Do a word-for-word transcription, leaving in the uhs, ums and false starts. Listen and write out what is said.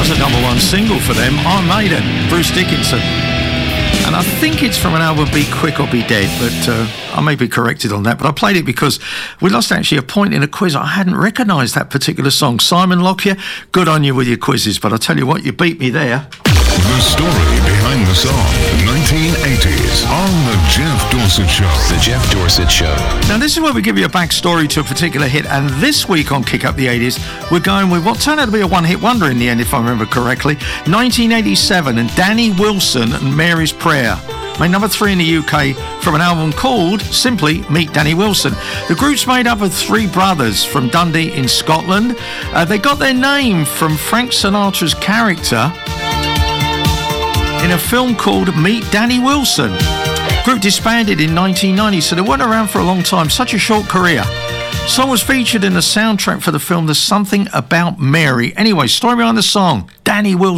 was a number one single for them, Iron Maiden, Bruce Dickinson. And I think it's from an album, Be Quick or Be Dead, but uh, I may be corrected on that. But I played it because we lost actually a point in a quiz. I hadn't recognised that particular song. Simon Lockyer, good on you with your quizzes, but I tell you what, you beat me there. The story behind the song, nineteen eighties, on The Jeff Dorsett Show. The Jeff Dorsett Show. Now, this is where we give you a backstory to a particular hit, and this week on Kick Up the eighties, we're going with what turned out to be a one-hit wonder in the end, if I remember correctly, nineteen eighty-seven, and Danny Wilson and Mary's Prayer. Made number three in the U K from an album called simply Meet Danny Wilson. The group's made up of three brothers from Dundee in Scotland. Uh, they got their name from Frank Sinatra's character in a film called Meet Danny Wilson. The group disbanded in nineteen ninety, so they weren't around for a long time. Such a short career. The song was featured in the soundtrack for the film There's Something About Mary. Anyway, story behind the song, Danny Wilson.